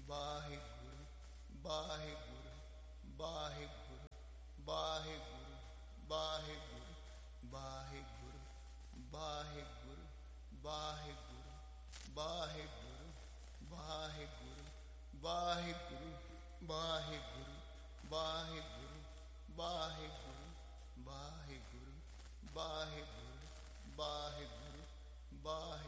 Waheguru Waheguru Waheguru Waheguru Waheguru Waheguru Waheguru Waheguru Waheguru Waheguru Waheguru Waheguru Waheguru